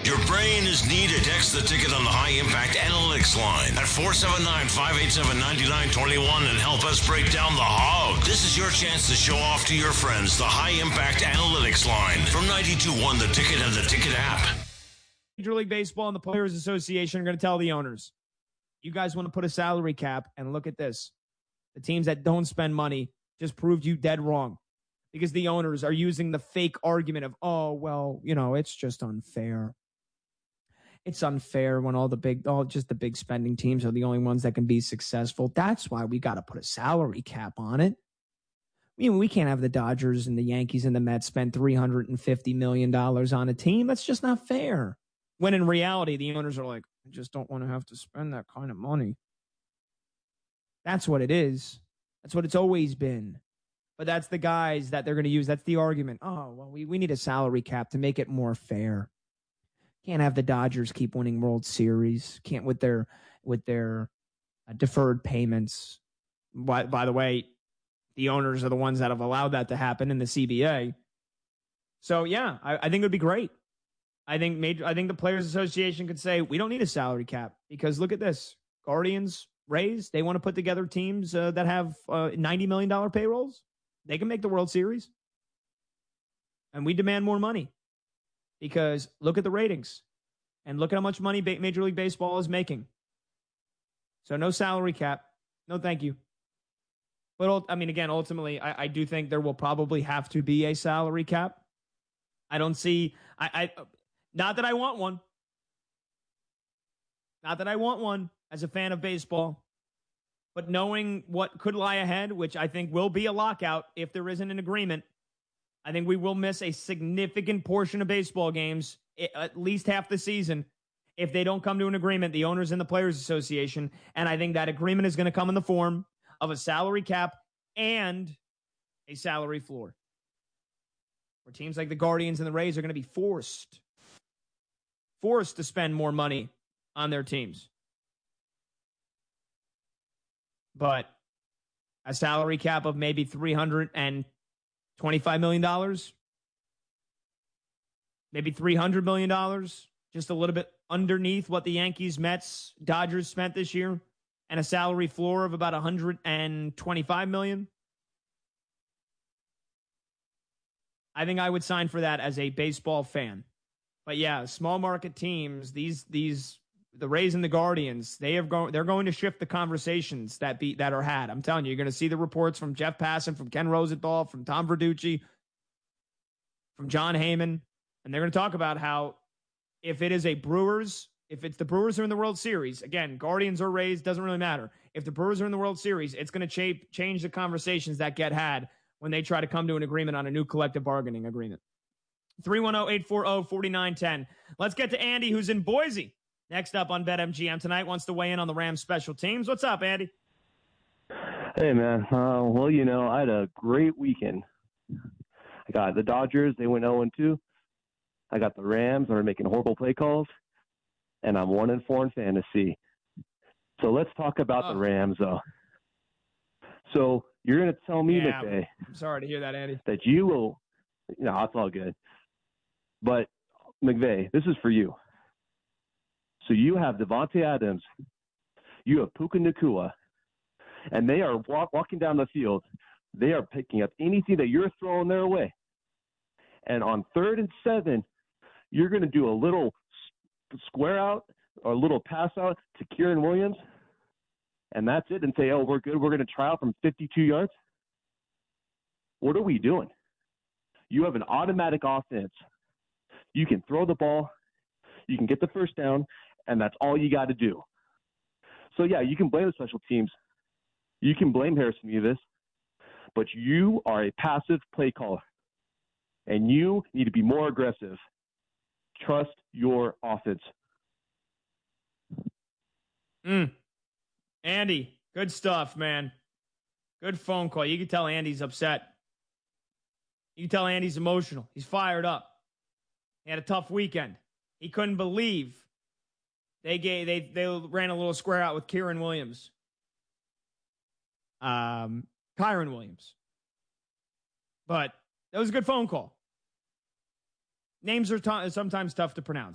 Your brain is needed. Text the ticket on the High Impact Analytics line at 479-587-9921 and help us break down the hog. This is your chance to show off to your friends the High Impact Analytics line from 92.1 The Ticket and the Ticket app. Major League Baseball and the Players Association are going to tell the owners, you guys want to put a salary cap, and look at this. The teams that don't spend money just proved you dead wrong because the owners are using the fake argument of, oh, well, it's just unfair. It's unfair when just the big spending teams are the only ones that can be successful. That's why we got to put a salary cap on it. We can't have the Dodgers and the Yankees and the Mets spend $350 million on a team. That's just not fair. When in reality, the owners are like, I just don't want to have to spend that kind of money. That's what it is. That's what it's always been. But that's the guys that they're going to use. That's the argument. Oh, well, we need a salary cap to make it more fair. Can't have the Dodgers keep winning World Series. Can't with their deferred payments. By the way, the owners are the ones that have allowed that to happen in the CBA. So yeah, I think it would be great. I think the Players Association could say we don't need a salary cap because look at this: Guardians, Rays. They want to put together teams that have $90 million payrolls. They can make the World Series, and we demand more money. Because look at the ratings and look at how much money Major League Baseball is making. So no salary cap. No, thank you. But again, ultimately, I do think there will probably have to be a salary cap. I don't see, not that I want one. Not that I want one as a fan of baseball. But knowing what could lie ahead, which I think will be a lockout if there isn't an agreement, I think we will miss a significant portion of baseball games, at least half the season, if they don't come to an agreement, the owners and the Players Association. And I think that agreement is going to come in the form of a salary cap and a salary floor. Where teams like the Guardians and the Rays are going to be forced to spend more money on their teams. But a salary cap of maybe $325 million, maybe $300 million, just a little bit underneath what the Yankees, Mets, Dodgers spent this year, and a salary floor of about $125 million. I think I would sign for that as a baseball fan. But yeah, small market teams, the Rays and the Guardians, they're going to shift the conversations that are had. I'm telling you, you're going to see the reports from Jeff Passan, from Ken Rosenthal, from Tom Verducci, from John Heyman, and they're going to talk about how if it's the Brewers are in the World Series, again, Guardians or Rays, doesn't really matter. If the Brewers are in the World Series, it's going to change the conversations that get had when they try to come to an agreement on a new collective bargaining agreement. 310-840-4910. Let's get to Andy, who's in Boise. Next up on BetMGM tonight, wants to weigh in on the Rams special teams. What's up, Andy? Hey, man. I had a great weekend. I got the Dodgers. They went 0-2. I got the Rams. They're making horrible play calls. And I'm 1-4 in fantasy. So let's talk about the Rams, though. So you're going to tell me, McVay. I'm sorry to hear that, Andy. That you will – it's all good. But, McVay, this is for you. So you have Devontae Adams, you have Puka Nacua, and they are walking down the field. They are picking up anything that you're throwing their way. And on 3rd and 7, you're going to do a little square out or a little pass out to Kieran Williams, and that's it, and say, oh, we're good. We're going to try out from 52 yards. What are we doing? You have an automatic offense. You can throw the ball. You can get the first down. And that's all you got to do. So, yeah, you can blame the special teams. You can blame Harrison Mevis. But you are a passive play caller. And you need to be more aggressive. Trust your offense. Andy, good stuff, man. Good phone call. You can tell Andy's upset. You can tell Andy's emotional. He's fired up. He had a tough weekend. He couldn't believe they ran a little square out with Kyren Williams. But that was a good phone call. Names are sometimes tough to pronounce.